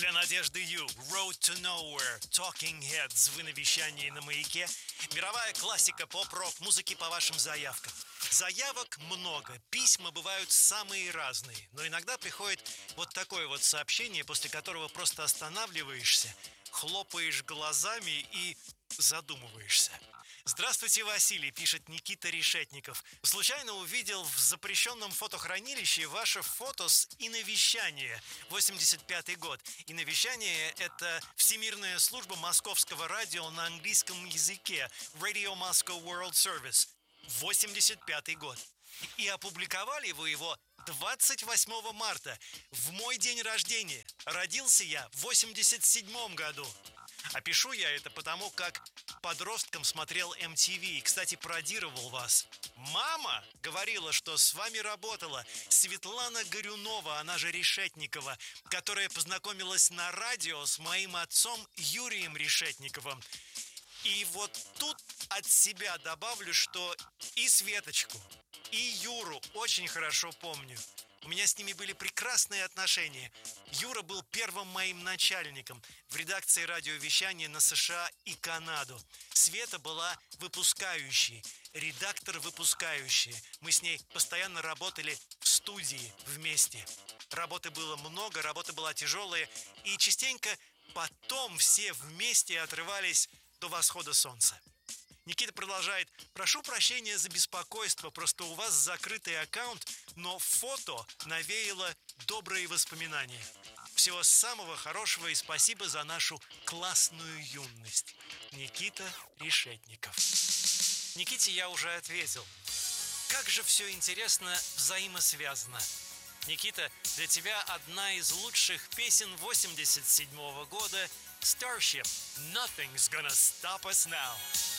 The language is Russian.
Для Надежды Ю, Road to Nowhere, Talking Heads, вы на вещании на Маяке. Мировая классика поп-рок музыки по вашим заявкам. Заявок много, письма бывают самые разные, но иногда приходит вот такое вот сообщение, после которого просто останавливаешься, хлопаешь глазами и задумываешься. Здравствуйте, Василий, пишет Никита Решетников. Случайно увидел в запрещенном фотохранилище ваше фото с «Иновещания», 85-й год. «Иновещание» — это Всемирная служба московского радио на английском языке, Radio Moscow World Service, 85-й год. И опубликовали вы его 28 марта, в мой день рождения. Родился я в 87 году. А пишу я это потому, как подростком смотрел MTV и, кстати, пародировал вас. Мама говорила, что с вами работала Светлана Горюнова, она же Решетникова, которая познакомилась на радио с моим отцом Юрием Решетниковым. И вот тут от себя добавлю, что и Светочку, и Юру очень хорошо помню. У меня с ними были прекрасные отношения. Юра был первым моим начальником в редакции радиовещания на США и Канаду. Света была выпускающей, редактор выпускающая. Мы с ней постоянно работали в студии вместе. Работы было много, работа была тяжелая. И частенько потом все вместе отрывались до восхода солнца. Никита продолжает. Прошу прощения за беспокойство, просто у вас закрытый аккаунт, но фото навеяло добрые воспоминания. Всего самого хорошего и спасибо за нашу классную юность. Никита Решетников. Никите я уже ответил. Как же все интересно взаимосвязано. Никита, для тебя одна из лучших песен 87 года Starship. Nothing's gonna stop us now.